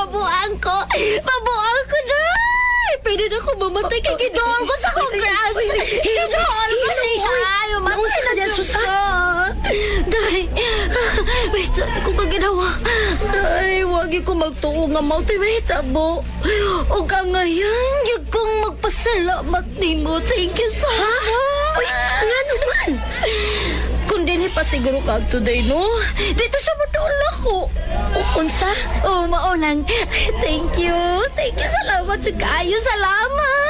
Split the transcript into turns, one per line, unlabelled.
mabuang ko. Mabuang ko, day! Pwede na ako mamatay kay gidool ko sa kong crush. Gidool ko niya.
Naunsa ka diyan, sus,
Day, wait, saan ko ka ginawa? Day, wagi ko magtuo nga mauti may tabo. O ka ngayon, yung kong magpasalamat ni mo. Thank you so much.
Uy, nga naman.
Kung din pa siguro ka today, no? Dito siya matulog ako.
Unsa?
Oh, maunang. Thank you. Thank you. Salamat, Chukayo. Salamat.